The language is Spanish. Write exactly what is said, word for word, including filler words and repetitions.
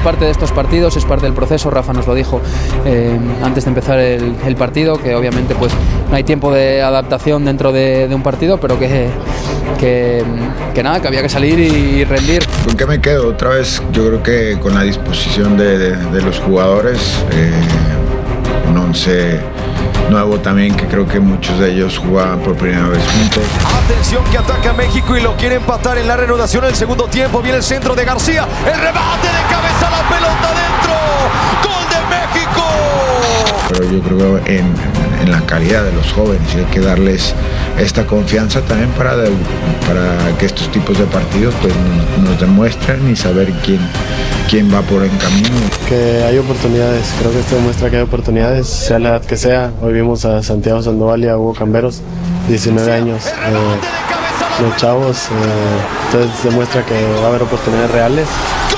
parte de estos partidos, es parte del proceso. Rafa nos lo dijo eh, antes de empezar el, el partido, que obviamente pues no hay tiempo de adaptación dentro de, de un partido, pero que, que, que nada, que había que salir y rendir. ¿Con qué me quedo? Otra vez yo creo que con la disposición de, de, de los jugadores, eh, un once nuevo también, que creo que muchos de ellos jugaban por primera vez juntos. Atención que ataca México y lo quiere empatar en la reanudación del segundo tiempo. Viene el centro de García, el remate de cabeza, la pelota dentro. ¡Gol de México! Pero yo creo que en, en la calidad de los jóvenes y hay que darles esta confianza también para, de, para que estos tipos de partidos pues nos, nos demuestren y saber quién, quién va por el camino. Que hay oportunidades, creo que esto demuestra que hay oportunidades, sea la edad que sea. Hoy vimos a Santiago Sandoval y a Hugo Camberos, diecinueve años, eh, los chavos, eh, entonces demuestra que va a haber oportunidades reales.